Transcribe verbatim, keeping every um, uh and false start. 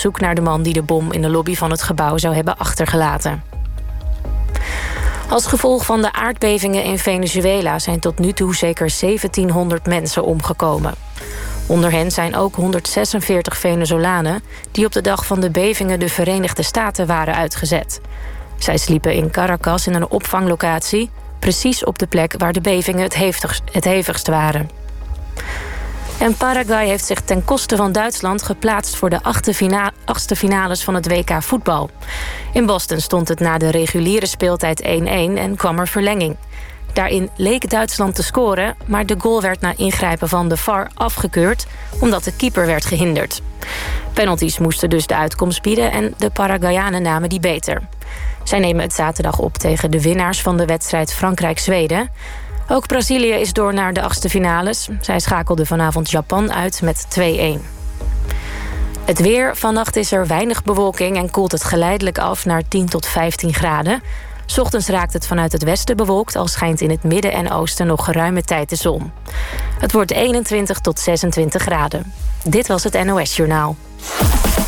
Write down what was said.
zoek naar de man die de bom in de lobby van het gebouw zou hebben achtergelaten. Als gevolg van de aardbevingen in Venezuela zijn tot nu toe zeker zeventienhonderd mensen omgekomen. Onder hen zijn ook honderdzesenveertig Venezolanen die op de dag van de bevingen de Verenigde Staten waren uitgezet. Zij sliepen in Caracas in een opvanglocatie, precies op de plek waar de bevingen het hevigst, het hevigst waren. En Paraguay heeft zich ten koste van Duitsland geplaatst voor de achtste, fina- achtste finales van het W K voetbal. In Boston stond het na de reguliere speeltijd één-één en kwam er verlenging. Daarin leek Duitsland te scoren, maar de goal werd na ingrijpen van de V A R afgekeurd omdat de keeper werd gehinderd. Penalties moesten dus de uitkomst bieden en de Paraguayanen namen die beter. Zij nemen het zaterdag op tegen de winnaars van de wedstrijd Frankrijk-Zweden. Ook Brazilië is door naar de achtste finales. Zij schakelden vanavond Japan uit met twee-één. Het weer. Vannacht is er weinig bewolking en koelt het geleidelijk af naar tien tot vijftien graden. 's Ochtends raakt het vanuit het westen bewolkt, al schijnt in het midden en oosten nog geruime tijd de zon. Het wordt eenentwintig tot zesentwintig graden. Dit was het N O S Journaal.